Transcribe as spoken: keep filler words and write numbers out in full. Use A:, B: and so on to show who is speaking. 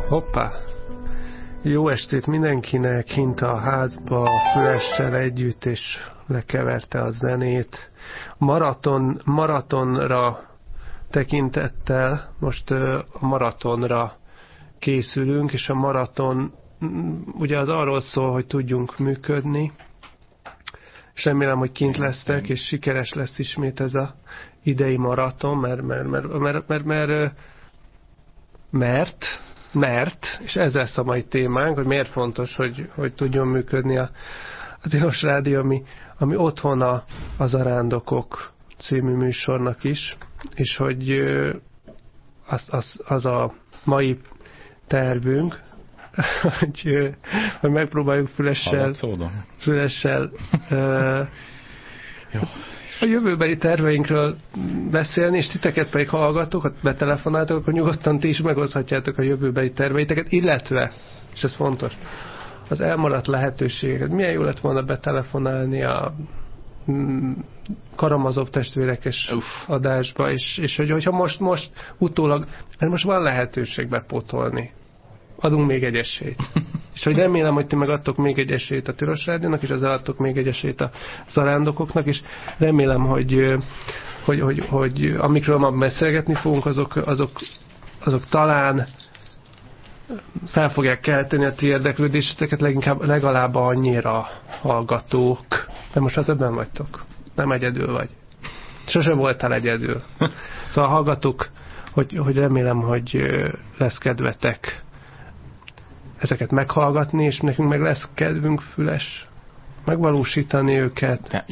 A: Hoppá! Jó estét mindenkinek, kint a házba, Fülessel együtt, és lekeverte a zenét. Maraton, maratonra tekintettel, most a maratonra készülünk, és a maraton ugye az arról szól, hogy tudjunk működni, és remélem, hogy kint lesztek, és sikeres lesz ismét ez a idei maraton, mert mert, mert, mert, mert, mert, mert, mert és ez lesz a mai témánk, hogy miért fontos, hogy, hogy tudjon működni a, a Tilos Rádió, ami, ami otthona a Zarándokok című műsornak is, és hogy az, az, az a mai tervünk, hogy, hogy megpróbáljuk Fülessel, Fülessel uh, a jövőbeli terveinkről beszélni, és titeket pedig hallgatok, betelefonáltok, akkor nyugodtan ti is meghozhatjátok a jövőbeli terveiteket, illetve, és ez fontos, az elmaradt lehetőségeket. Milyen jó lett volna betelefonálni a Karamazov testvérekes Uff. adásba, és, és hogy, hogyha most, most utólag, mert most van lehetőség bepótolni. Adunk még egy esélyt. És hogy remélem, hogy ti megadtok még egy esélyt a Tilos Rádiónak, és az adtok még egy esélyt a Zarándokoknak, és remélem, hogy, hogy, hogy, hogy amikről ma beszélgetni fogunk, azok, azok, azok talán fel fogják kelteni a ti érdeklődéseteket, leginkább legalább annyira hallgatók. De most már többen vagytok. Nem egyedül vagy. Sose voltál egyedül. Szóval hallgatók, hogy, hogy remélem, hogy lesz kedvetek ezeket meghallgatni, és nekünk meg lesz kedvünk, Füles, megvalósítani őket.